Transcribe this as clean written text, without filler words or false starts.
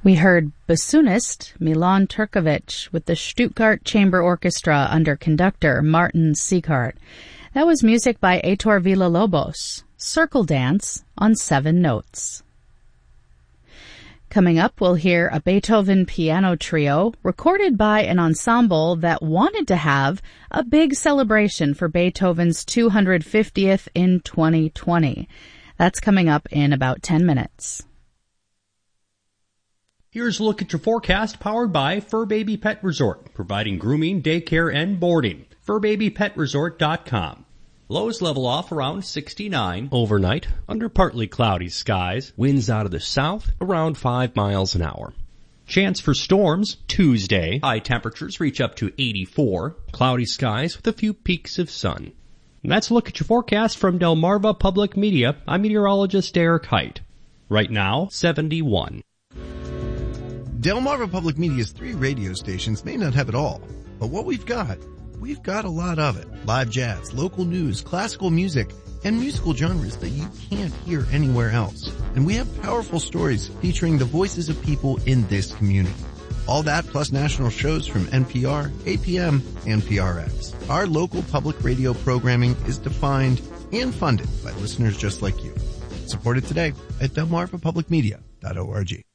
We heard bassoonist Milan Turkovic with the Stuttgart Chamber Orchestra under conductor Martin Sieghart. That was music by Heitor Villa-Lobos, Circle Dance on 7 Notes. Coming up, we'll hear a Beethoven piano trio recorded by an ensemble that wanted to have a big celebration for Beethoven's 250th in 2020. That's coming up in about 10 minutes. Here's a look at your forecast powered by Fur Baby Pet Resort, providing grooming, daycare, and boarding. FurBabyPetResort.com. Lows level off around 69 overnight under partly cloudy skies. Winds out of the south around 5 miles an hour. Chance for storms Tuesday. High temperatures reach up to 84. Cloudy skies with a few peaks of sun. And that's a look at your forecast from Delmarva Public Media. I'm meteorologist Eric Height. Right now, 71. Delmarva Public Media's 3 radio stations may not have it all, but what we've got a lot of it. Live jazz, local news, classical music, and musical genres that you can't hear anywhere else. And we have powerful stories featuring the voices of people in this community. All that plus national shows from NPR, APM, and PRX. Our local public radio programming is defined and funded by listeners just like you. Support it today at delmarvapublicmedia.org.